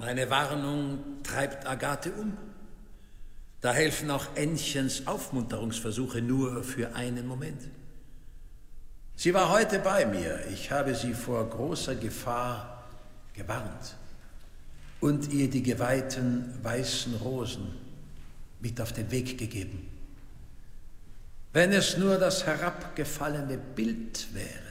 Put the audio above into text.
Deine Warnung treibt Agathe um. Da helfen auch Ännchens Aufmunterungsversuche nur für einen Moment. Sie war heute bei mir. Ich habe sie vor großer Gefahr gewarnt und ihr die geweihten weißen Rosen mit auf den Weg gegeben. Wenn es nur das herabgefallene Bild wäre.